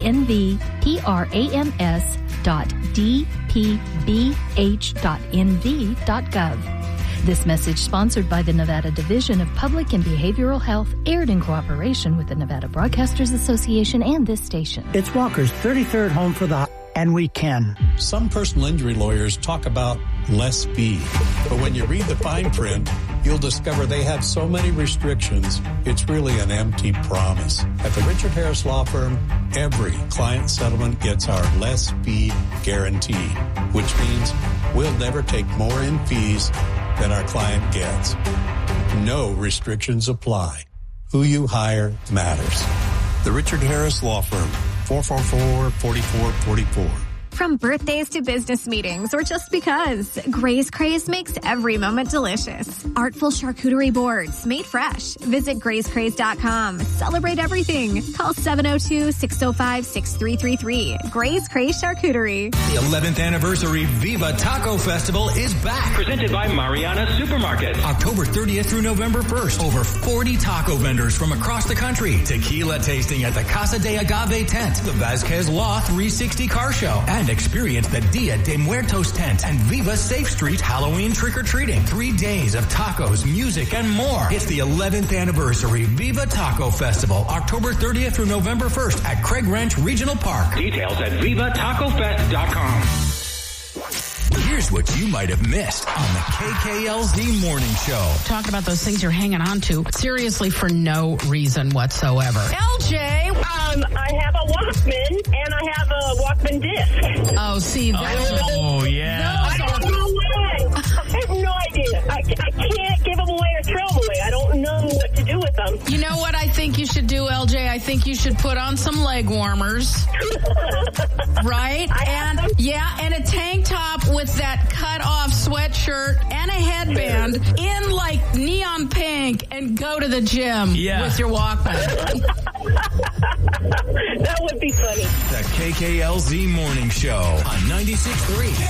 nvprams.dpbh.nv.gov. This message sponsored by the Nevada Division of Public and Behavioral Health, aired in cooperation with the Nevada Broadcasters Association and this station. It's Walker's 33rd home for the and we can. Some personal injury lawyers talk about less fee, but when you read the fine print, you'll discover they have so many restrictions, it's really an empty promise. At the Richard Harris Law Firm, every client settlement gets our less fee guarantee, which means we'll never take more in fees than our client gets. No restrictions apply. Who you hire matters. The Richard Harris Law Firm, 444-4444. From birthdays to business meetings or just because, Gray's Craze makes every moment delicious. Artful charcuterie boards made fresh. Visit grayscraze.com. Celebrate everything. Call 702-605-6333. Gray's Craze Charcuterie. The 11th anniversary Viva Taco Festival is back. Presented by Mariana Supermarket. October 30th through November 1st. Over 40 taco vendors from across the country. Tequila tasting at the Casa de Agave tent. The Vasquez Law 360 car show. And experience the Dia de Muertos tent and Viva Safe Street Halloween trick-or-treating. 3 days of tacos, music, and more. It's the 11th anniversary Viva Taco Festival, October 30th through November 1st at Craig Ranch Regional Park. Details at vivatacofest.com. Here's what you might have missed on the KKLZ Morning Show. Talking about those things you're hanging on to, seriously, for no reason whatsoever. LJ! I have a Walkman, and I have a Walkman disc. Oh, see, Oh, yeah. I don't know why. I have no idea. I can't give them away or throw them away. I don't know what to do with them. You know what I think you should do, LJ? I think you should put on some leg warmers. Right? And a tank top with that cut-off sweatshirt and a headband in like neon pink and go to the gym with your Walkman. That would be funny. The KKLZ Morning Show on 96.3.